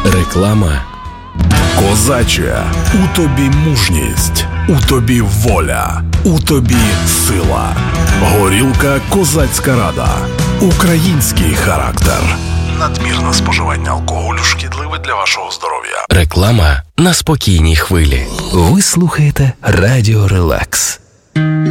Реклама. Козаче, у тобі мужність, у тобі воля, у тобі сила. Горілка «Козацька Рада». Український характер. Надмірне споживання алкоголю шкідливе для вашого здоров'я. Реклама на спокійній хвилі. Ви слухаєте Радіо Релакс.